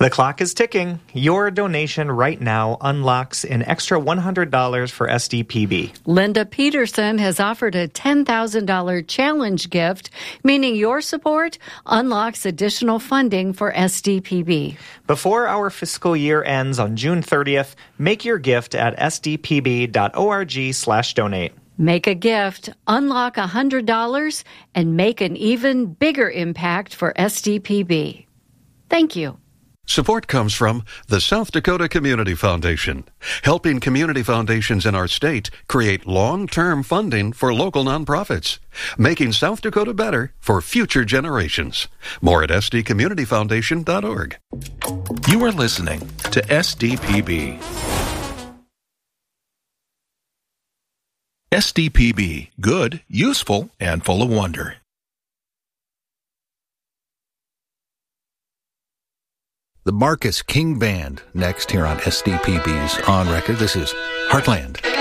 The clock is ticking. Your donation right now unlocks an extra $100 for SDPB. Linda Peterson has offered a $10,000 challenge gift, meaning your support unlocks additional funding for SDPB. Before our fiscal year ends on June 30th, make your gift at sdpb.org/donate. Make a gift, unlock $100, and make an even bigger impact for SDPB. Thank you. Support comes from the South Dakota Community Foundation, helping community foundations in our state create long-term funding for local nonprofits, making South Dakota better for future generations. More at sdcommunityfoundation.org. You are listening to SDPB. SDPB, good, useful, and full of wonder. The Marcus King Band next here on SDPB's On Record. This is Heartland.